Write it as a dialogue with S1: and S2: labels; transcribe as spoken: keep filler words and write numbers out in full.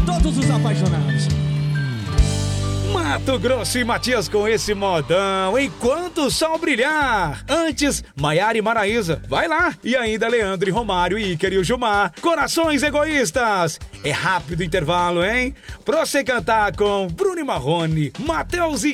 S1: todos os apaixonados.
S2: Mato Grosso e Matias com esse modão, enquanto o sol brilhar. Antes, Maiara e Maraísa, vai lá. E ainda Leandro e Romário, Ícaro e o Gilmar, Corações Egoístas. É rápido intervalo, hein? Pra você cantar com Bruno e Marrone, Matheus e